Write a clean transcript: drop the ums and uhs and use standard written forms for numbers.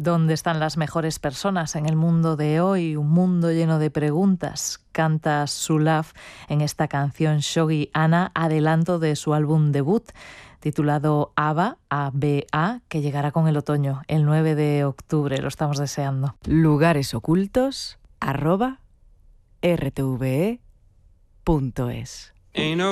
¿Dónde están las mejores personas en el mundo de hoy? Un mundo lleno de preguntas. Canta Sulaf en esta canción Shogi Ana, adelanto de su álbum debut titulado ABA, A-B-A, que llegará con el otoño, el 9 de octubre. Lo estamos deseando. Lugares ocultos @rtve.es.